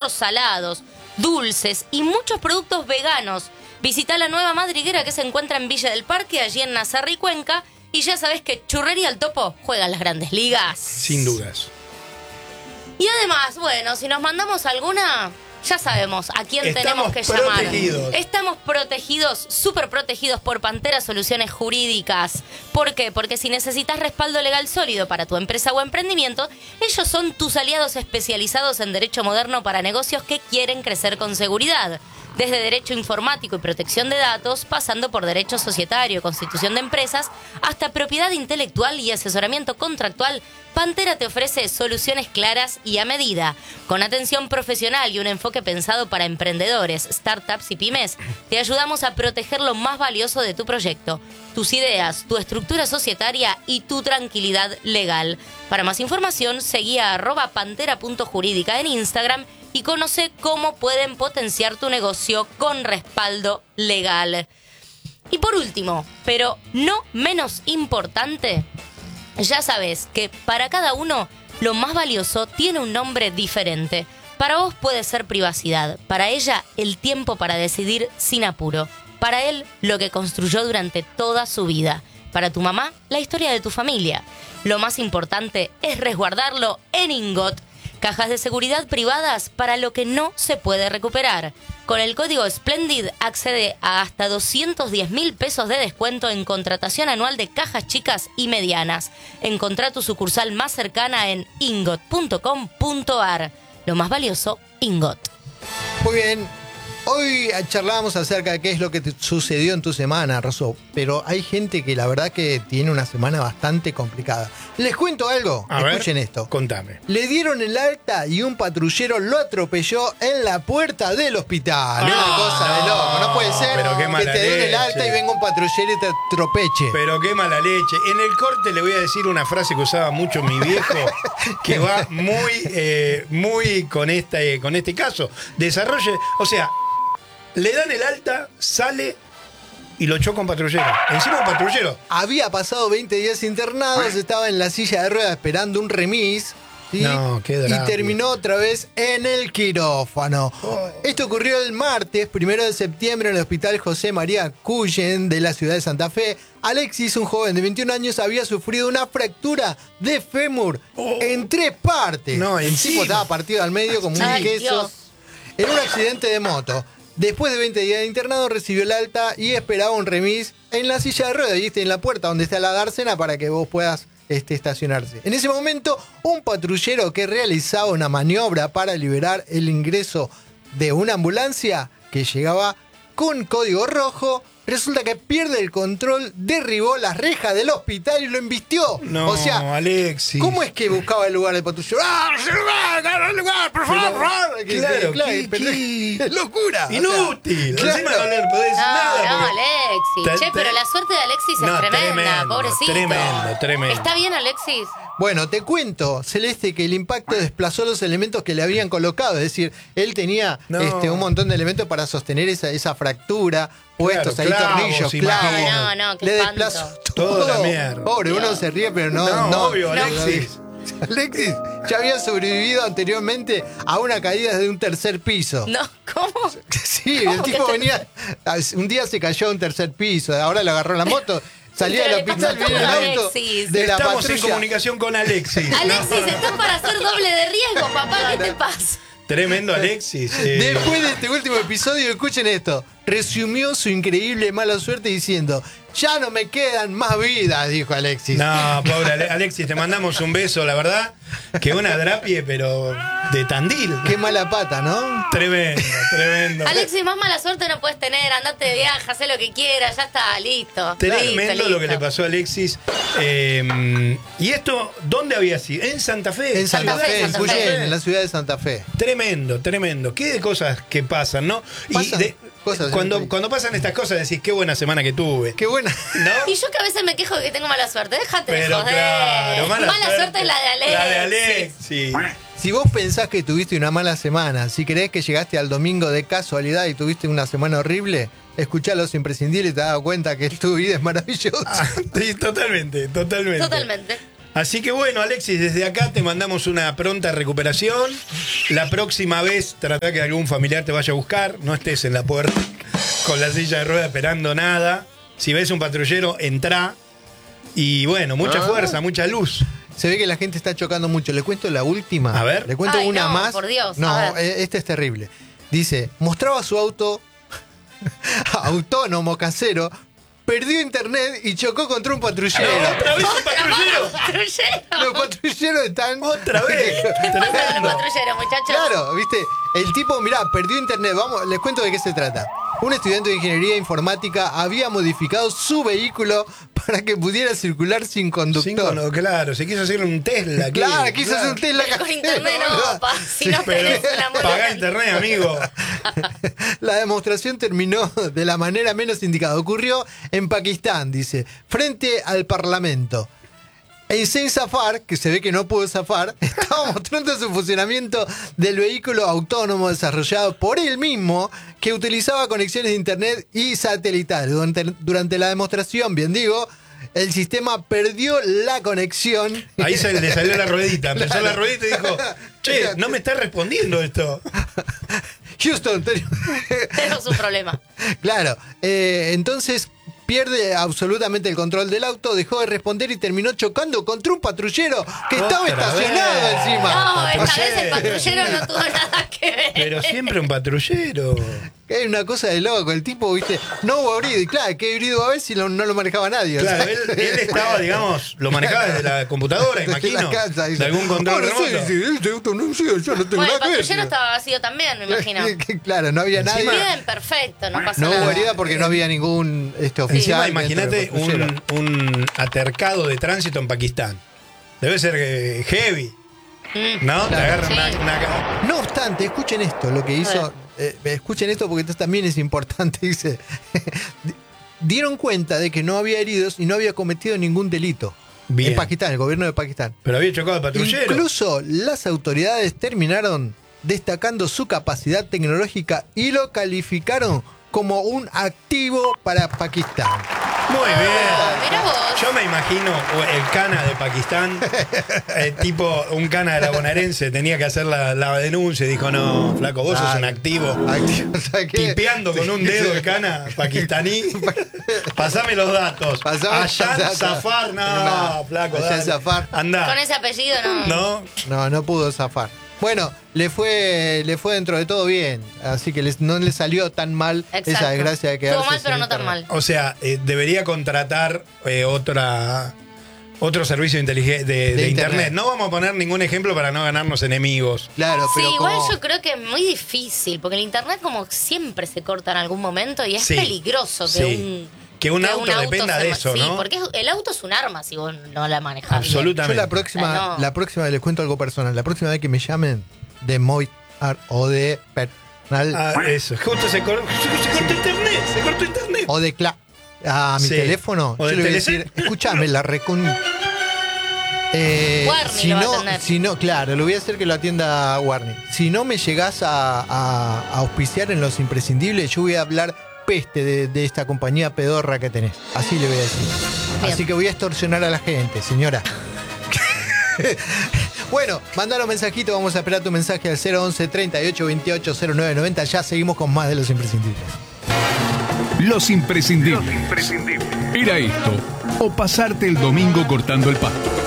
productos salados, dulces y muchos productos veganos. Visita la nueva madriguera que se encuentra en Villa del Parque, allí en Nazaré y Cuenca. Y ya sabés que Churrería El Topo juega en las grandes ligas. Sin dudas. Y además, bueno, si nos mandamos alguna, ya sabemos a quién Estamos tenemos que llamar. protegidos. Estamos protegidos, súper protegidos por Pantera Soluciones Jurídicas. ¿Por qué? Porque si necesitas respaldo legal sólido para tu empresa o emprendimiento, ellos son tus aliados especializados en derecho moderno para negocios que quieren crecer con seguridad. Desde derecho informático y protección de datos, pasando por derecho societario, constitución de empresas, hasta propiedad intelectual y asesoramiento contractual, Pantera te ofrece soluciones claras y a medida. Con atención profesional y un enfoque pensado para emprendedores, startups y pymes, te ayudamos a proteger lo más valioso de tu proyecto, tus ideas, tu estructura societaria y tu tranquilidad legal. Para más información, seguí a @pantera.jurídica en Instagram y conoce cómo pueden potenciar tu negocio con respaldo legal. Y por último, pero no menos importante, ya sabes que para cada uno lo más valioso tiene un nombre diferente. Para vos puede ser privacidad, para ella el tiempo para decidir sin apuro, para él lo que construyó durante toda su vida, para tu mamá la historia de tu familia. Lo más importante es resguardarlo en Ingot. Cajas de seguridad privadas para lo que no se puede recuperar. Con el código Splendid accede a hasta 210.000 pesos de descuento en contratación anual de cajas chicas y medianas. Encontrá tu sucursal más cercana en ingot.com.ar. Lo más valioso, Ingot. Muy bien. Hoy charlábamos acerca de qué es lo que te sucedió en tu semana, Rosso, pero hay gente que la verdad que tiene una semana bastante complicada. Les cuento algo, escuchen esto. Contame. Le dieron el alta y un patrullero lo atropelló en la puerta del hospital. No, Una cosa de loco, no puede ser pero qué que mala te den el leche. alta y venga un patrullero y te atropeche. Pero qué mala leche. En el corte le voy a decir una frase que usaba mucho mi viejo, que va muy con este caso. Desarrolle, o sea, le dan el alta, sale y lo choca un patrullero. Encima un patrullero. Había pasado 20 días internados, estaba en la silla de ruedas esperando un remis. ¿sí? No, qué drama. Y terminó otra vez en el quirófano. Esto ocurrió el martes, 1 de septiembre, en el hospital José María Cullen de la ciudad de Santa Fe. Alexis, un joven de 21 años, había sufrido una fractura de fémur en 3 partes. No, el tipo estaba partido al medio como un Ay, queso. Dios. En un accidente de moto. Después de 20 días de internado recibió el alta y esperaba un remis en la silla de ruedas, ¿viste? En la puerta donde está la dársena para que vos puedas estacionarse. En ese momento, un patrullero que realizaba una maniobra para liberar el ingreso de una ambulancia que llegaba con código rojo, resulta que pierde el control, derribó las rejas del hospital y lo embistió. No, o sea, Alexis. ¿cómo es que buscaba el lugar del patrullero? ¡Ah, el lugar, por favor! Claro, ¡Qué locura! Inútil. Claro. Encima no le podés decir nada. No, porque- Alexis. Che, pero la suerte de Alexis es tremenda, pobrecito. Tremendo. ¿Está bien, Alexis? Bueno, te cuento, Celeste, que el impacto desplazó los elementos que le habían colocado. Es decir, él tenía No. un montón de elementos para sostener esa fractura, puestos ahí clavos, tornillos, imagino. clavos. No, qué Le espanto. desplazó Toda la mierda. Pobre, uno se ríe, pero no. obvio, no. Alexis. Alexis ya había sobrevivido anteriormente a una caída de un 3er piso. No, ¿cómo? Sí, ¿Cómo el que tipo te- venía. Un día se cayó a un 3er piso, ahora lo agarró en la moto. Salía Pero del le hospital, pasó viene el todo a auto Alexis. de la Estamos en patrulla. comunicación con Alexis. Alexis, estás para hacer doble de riesgo, papá. ¿Qué te pasa? Tremendo Alexis. Después de este último episodio, escuchen esto. Resumió su increíble mala suerte diciendo: ya no me quedan más vidas, dijo Alexis. No, pobre Alexis, te mandamos un beso, la verdad. Que una drapie, pero de Tandil. Qué mala pata, ¿no? Tremendo. Alexis, más mala suerte no puedes tener. Andate de viaje, haz lo que quieras, ya está, listo. Tremendo Listo, lo que listo. le pasó a Alexis. ¿Y esto dónde había sido? ¿En Santa Fe? En Santa Santa Fe, Fe, en Santa Cuyén, Fe. en la ciudad de Santa Fe. Tremendo. Qué de cosas que pasan, ¿no? Pasan cosas, cuando, sí. cuando pasan estas cosas decís, qué buena semana que tuve. Qué buena. ¿No? Y yo que a veces me quejo de que tengo mala suerte. Déjate de Pero joder. claro, mala suerte es la de Alexis. La de Alexis. Si vos pensás que tuviste una mala semana, si creés que llegaste al domingo de casualidad y tuviste una semana horrible, escuchá Los Imprescindibles y te das cuenta que tu vida es maravillosa. Sí, totalmente. Totalmente. Así que bueno, Alexis, desde acá te mandamos una pronta recuperación. La próxima vez trata que algún familiar te vaya a buscar, no estés en la puerta con la silla de ruedas esperando nada. Si ves un patrullero, entrá. Y bueno, mucha fuerza, mucha luz. Se ve que la gente está chocando mucho. Le cuento la última. A ver. Le cuento una no, más. por Dios, No, a ver. este es terrible. Dice, mostraba su auto autónomo casero, perdió internet y chocó contra un patrullero. ¿Otra vez un patrullero? ¡Patrullero! Los patrulleros están... Otra vez. ¿Qué pasa con Tremendo. los patrulleros, muchachos? Claro, viste, el tipo, mirá, perdió internet. Vamos, les cuento de qué se trata. Un estudiante de ingeniería informática había modificado su vehículo para que pudiera circular sin conductor. Claro, se quiso hacer un Tesla. Claro, quiso hacer un Tesla Con casero, internet no, ¿verdad? pa. Si no Pero tenés una muy pagá buena- internet, amigo. La demostración terminó de la manera menos indicada. Ocurrió en Pakistán, dice, frente al Parlamento. En sin zafar, que se ve que no pudo zafar, estaba mostrando su funcionamiento del vehículo autónomo desarrollado por él mismo, que utilizaba conexiones de internet y satelital. Durante la demostración, bien digo, el sistema perdió la conexión. Ahí le salió la ruedita. Empezó la ruedita y dijo, che, no me está respondiendo esto. Houston, Tenemos un problema. claro. Entonces pierde absolutamente el control del auto, dejó de responder y terminó chocando contra un patrullero que estaba Otra estacionado vez. encima. No, esta Patrullero. vez el patrullero no tuvo nada que ver. Pero siempre un patrullero. Es una cosa de loco. El tipo, viste, no hubo herido. Y claro, ¿qué herido va a haber si no lo manejaba nadie? O Claro, sea, él estaba, digamos, lo manejaba desde la computadora, desde imagino. la casa, dice, De algún control "Oh, no sé, remoto. si este auto no sé, yo no tengo Bueno, el nada que ver". patrullero estaba vacío también, me imagino. Claro, no había nadie. Bien, perfecto, no pasa No nada. hubo herida porque no había ningún Encima, oficial. imagínate dentro del patrullero. un altercado de tránsito en Pakistán. Debe ser heavy, ¿no? Te agarran Sí. una... No obstante, escuchen esto, lo que hizo. Escuchen esto porque esto también es importante. Dice: dieron cuenta de que no había heridos y no había cometido ningún delito. Bien. En Pakistán, el gobierno de Pakistán. Pero había chocado el patrullero. Incluso las autoridades terminaron destacando su capacidad tecnológica y lo calificaron como un activo para Pakistán. Muy bien. Mira vos. Yo me imagino el cana de Pakistán, tipo un cana de la bonaerense, tenía que hacer la denuncia y dijo, no, flaco, vos sos un activo. Activo, o sea que- Tipeando con un dedo el cana pakistaní. Pasame los datos. Pasame los Allá datos. Zafar, no, No, flaco. Allán dale. Zafar. Andá. Con ese apellido no. No, No pudo zafar. Bueno, le fue dentro de todo bien, así que no le salió tan mal Exacto. esa desgracia de quedarse Estuvo mal, sin pero no tan internet. mal. o sea, debería contratar otro servicio de internet. internet. No vamos a poner ningún ejemplo para no ganarnos enemigos. Claro, Sí, pero igual como- yo creo que es muy difícil, porque el internet como siempre se corta en algún momento y es Sí, peligroso sí. Que un auto dependa de eso, sí, ¿no? porque el auto es un arma si vos no la manejás bien. Absolutamente. Yo la próxima, Ah, no. la próxima vez les cuento algo personal. La próxima vez que me llamen de Movistar o de Personal Ah, eso. Justo se cortó internet. Se cortó internet. o de a mi Sí. teléfono, O yo de le voy a Telecel. decir, escúchame, la recon. Warning lo va a atender. Si no, claro, le voy a hacer que lo atienda Warning. Si no me llegás a auspiciar en los imprescindibles, yo voy a hablar peste de esta compañía pedorra que tenés. Así le voy a decir. Bien. Así que voy a extorsionar a la gente, señora. Bueno, mandalo mensajitos, vamos a esperar tu mensaje al 011 38 28 09 90. Ya seguimos con más de los imprescindibles. Los imprescindibles. Era esto, o pasarte el domingo cortando el pasto.